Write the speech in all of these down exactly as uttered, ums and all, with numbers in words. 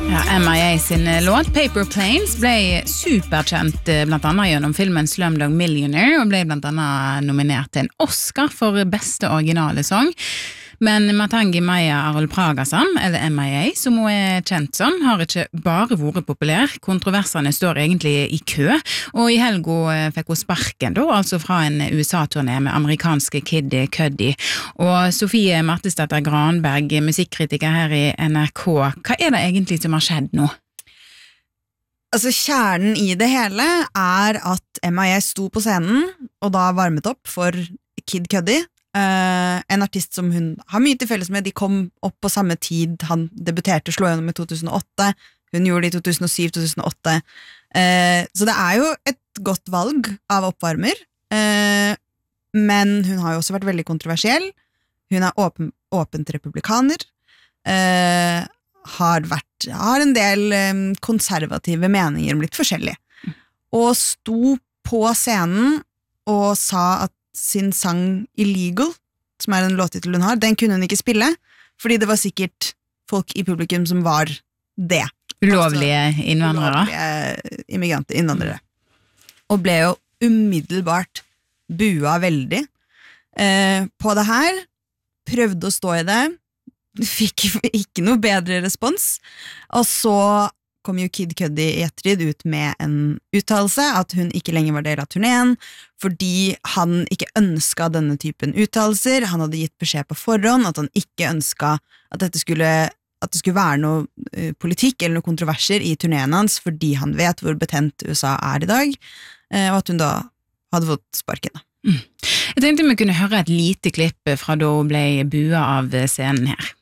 Ja, M I A sin låt Paper Planes ble superkjent blant annet gjennom filmen Slumdog Millionaire og ble blant annet nominert til en Oscar for beste originale sang. Men Matangi Maya Arulpragasan, eller M I A, som hun er kjent som, har ikke bare vært populær. Kontroversene står egentlig i kø, og i helga fikk hun sparken da, altså fra en U S A-turné med amerikanske Kid Cudi. Og Sofie Martesdatter Granberg, musikkritiker her i N R K, hva er det egentlig som har skjedd nå? Altså, kjernen i det hele er at M I A sto på scenen, og da varmet opp for Kid Cudi. Uh, en artist som hun har mye til felles med. De kom opp på samme tid. Han debuterte, slo gjennom i to tusen og åtte. Hun gjorde det i to tusen og syv til to tusen og åtte. uh, Så det er jo et godt valg av oppvarmer, uh, men hun har jo også vært veldig kontroversiell. Hun er åpen, åpent republikaner, uh, har, vært, har en del um, konservative meninger om litt forskjellig, og sto på scenen og sa at sin sang Illegal, som er en låttitel hun har, den kunne hun ikke spille, fordi det var sikkert folk i publikum som var det. Ulovlige innvandrere. Ulovlige immigranter, innvandrere. Og ble jo umiddelbart bua veldig eh, på det her, prøvde å stå i det, fikk ikke noe bedre respons, og så kom jo Kid Cudi i ettertid ut med en uttalelse at hun ikke lenger var del av turneen, fordi han ikke ønsket denne typen uttalelser. Han hadde gitt beskjed på forhånd at han ikke ønsket at dette skulle, at det skulle være noe uh, politikk eller noe kontroverser i turneen hans, fordi han vet hvor betent U S A er i dag, uh, og at hun da hadde fått sparken. Mm. Jeg tenkte vi kunne høre et lite klipp fra da hun ble bua av scenen her.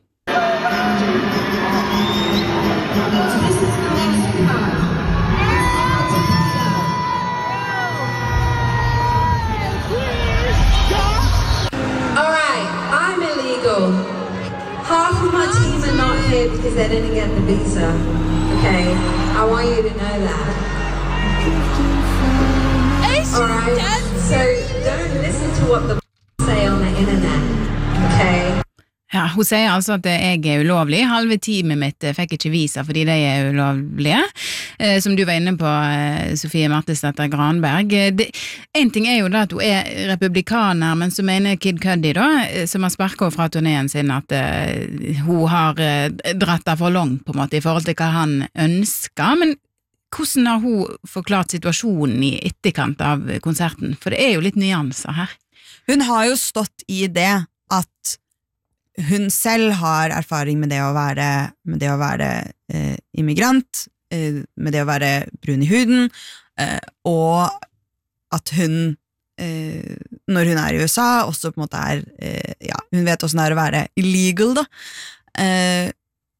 Half of my team are not here because they didn't get the visa, okay? I want you to know that. Alright? So don't listen to what the say on the internet, okay? Ja, hun sier altså at jeg er ulovlig. Halve teamet mitt fikk ikke visa fordi de er ulovlige. Eh, som du var inne på, eh, Sofie Martesdatter Granberg. Det, en ting er jo da at hun er republikaner, men så mener Kid Cudi da, som har sparket fra turneen sin, at eh, hun har eh, dratt det for langt på en måte i forhold til hva han ønsker. Men hvordan har hun forklart situasjonen i etterkant av konserten? For det er jo litt nyanser her. Hun har jo stått i det at hun selv har erfaring med det å være, med det å være eh, immigrant, eh, med det å være brun i huden, eh, og at hun, eh, når hun er i U S A, også på en måte er, eh, ja, hun vet hvordan det er å være illegal da, eh,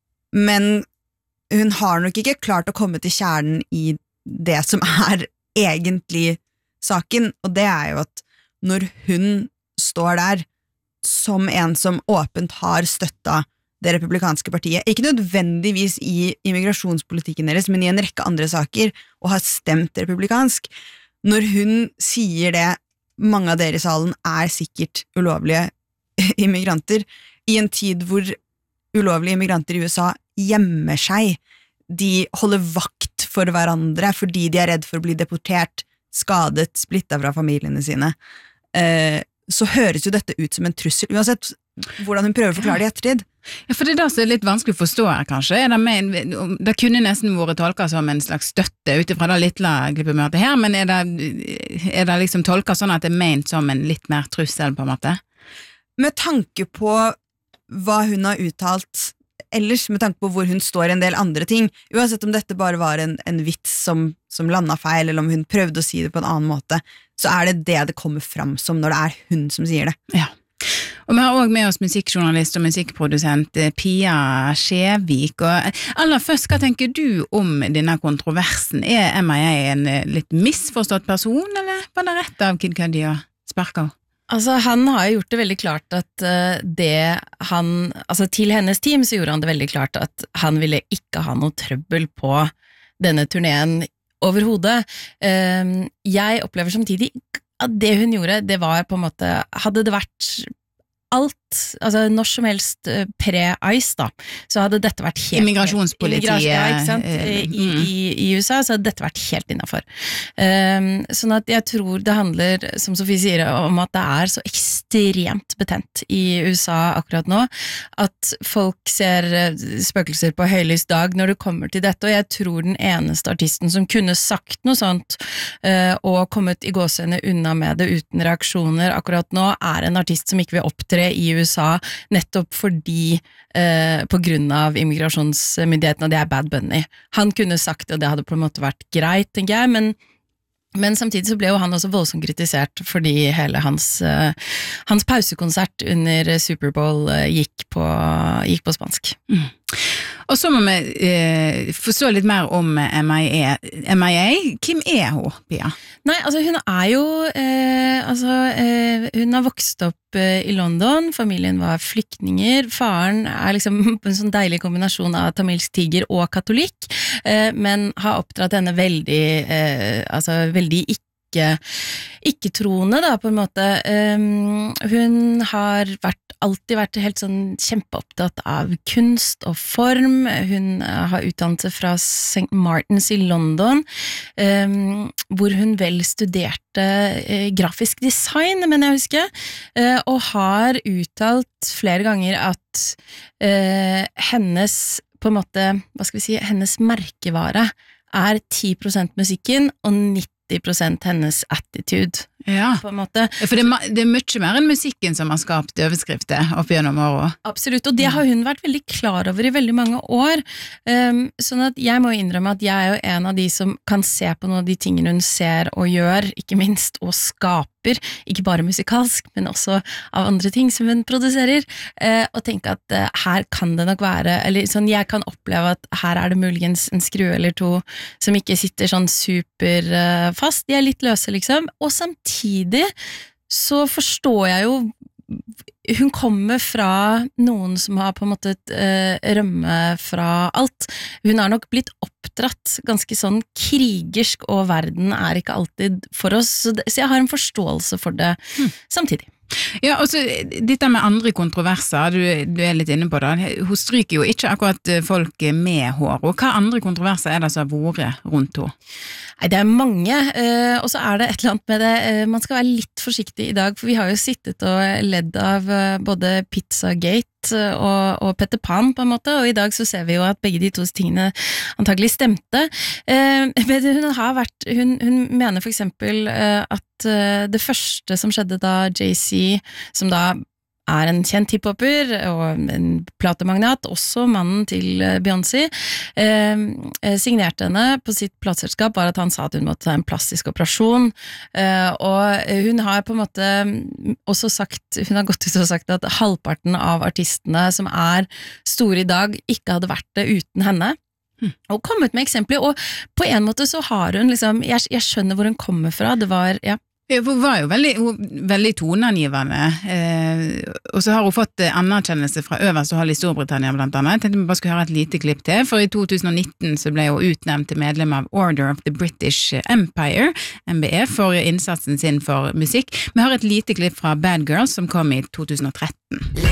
men hun har nok ikke klart å komme til kjernen i det som er egentlig saken, og det er jo at når hun står der, som en som åpent har støttet det republikanske partiet, ikke nødvendigvis i immigrasjonspolitikken deres, men i en rekke andre saker, og har stemt republikansk. Når hun sier det, mange av dere i salen er sikkert ulovlige immigranter, i en tid hvor ulovlige immigranter i U S A gjemmer seg, de holder vakt for hverandre, fordi de er redd for å bli deportert, skadet, splittet fra familiene sine, eh, så høres jo dette ut som en trussel, uansett hvordan hun prøver å forklare det i ettertid. Ja, for det er da så litt vanskelig å forstå her, kanskje. Er det, med, det kunne nesten vært tolket som en slags støtte utifra det lille klippemøtet her, men er det, er det liksom tolket sånn at det er ment som en litt mer trussel på en måte? Med tanke på hva hun har uttalt ellers, med tanke på hvor hun står i en del andre ting, uansett om dette bare var en, en vits som, som landet feil, eller om hun prøvde å si det på en annen måte, så er det det det kommer fram som når det er hun som sier det. Ja. Og vi har også med oss musikkjournalist og musikkprodusent Pia Skjevik, og aller først, hva tenker du om denne kontroversen? Er M I A en litt misforstått person, eller var det rett av Kid Cudi å sparke henne? Altså, han har jo gjort det veldig klart at uh, det han, altså til hennes team så gjorde han det veldig klart at han ville ikke ha noe trøbbel på denne turneen overhodet. Uh, jeg opplever samtidig at det hun gjorde, det var på en måte, hadde det vært alt, altså når som helst pre-ICE da, så hadde dette vært helt... Immigrasjonspolitiet. Ja, ikke sant? I, i, I USA så hadde dette vært helt innenfor. Um, sånn at jeg tror det handler, som Sofie sier, om at det er så ekstremt betent i U S A akkurat nå, at folk ser spøkelser på høylys dag når det kommer til dette, og jeg tror den eneste artisten som kunne sagt noe sånt, uh, og kommet i gåsehudene unna med det uten reaksjoner akkurat nå, er en artist som ikke vil opptre i U S A, nettopp fordi eh, på grunn av immigrasjonsmyndighetene, og det er Bad Bunny. Han kunne sagt det, og det hadde på en måte vært greit, tenker jeg, men Men samtidig så ble jo han også voldsomt kritisert fordi hele hans, uh, hans pausekonsert under Superbowl uh, gikk, på, gikk på spansk. Mm. Og så må vi eh, forstå litt mer om M I A. M I A. Hvem er hun, Pia? Nei, altså hun er jo eh, altså, eh, hun har vokst opp eh, i London, familien var flyktninger, faren er liksom en sånn deilig kombinasjon av tamilsk tiger og katolikk, eh, men har oppdratt henne veldig, eh, altså veldig ikke ikke, ikke troende da, på en måte. Um, hun har vært, alltid vært helt sånn kjempeopptatt av kunst og form. Hun har utdannelse fra Saint Martins i London, um, hvor hun vel studerte uh, grafisk design, men jeg husker, uh, og har uttalt flere ganger at uh, hennes, på en måte, hva skal vi si, hennes merkevare er ti prosent musikken og nitti prosent hennes attitude, ja. På en måte. For det, det er mye mer enn musikken som har skapt overskrifter opp gjennom året. Absolutt, og det har hun vært veldig klar over i veldig mange år. Um, sånn at jeg må innrømme at jeg er jo en av de som kan se på noen av de tingene hun ser og gjør, ikke minst, og skaper, ikke bare musikalsk, men også av andre ting som hun produserer, uh, og tenke at uh, her kan det nok være, eller sånn, jeg kan oppleve at her er det muligens en skrue eller to som ikke sitter sånn super uh, fast, de er litt løse liksom, og samtidig så forstår jeg jo hun kommer fra noen som har på en måte uh, rømme fra alt. Hun er nok blitt oppdratt ganske sånn krigersk, og verden er ikke alltid for oss, så, det, så jeg har en forståelse for det hmm. samtidig. Ja, og så dette med andre kontroverser, du, du er litt inne på det. Hun stryker jo ikke akkurat folk med hår, og hva andre kontroverser er det som har vært rundt henne? Nei, det er mange, uh, og så er det et eller annet med det, uh, man skal være litt forsiktig i dag, for vi har jo sittet og ledd av uh, både Pizzagate og, og Peter Pan på en måte, og i dag så ser vi jo at begge de to tingene antagelig stemte. Uh, men hun har vært, hun, hun mener for eksempel uh, at uh, det første som skjedde da Jay-Z, som da er en kjent hiphopper og en platemagnat, også mannen til Beyoncé, eh, signerte henne på sitt plateselskap, var at han sa at hun måtte ta en plastisk operasjon, eh, og hun har på en måte også sagt, hun har gått ut og sagt at halvparten av artistene som er store i dag, ikke hadde vært det uten henne. Hmm. Og kommet med eksempler, og på en måte så har hun liksom, jeg, jeg skjønner hvor hun kommer fra, det var, ja, Ja, hun var jo veldig, veldig toneangivende, eh, og så har hun fått anerkjennelse fra øverste hold i Storbritannia blant annet. Jeg tenkte vi bare skulle høre et lite klipp til, for i to tusen og nitten så ble hun utnevnt til medlem av Order of the British Empire, M B E, for innsatsen sin for musikk. Vi har et lite klipp fra Bad Girls som kom i to tusen og tretten.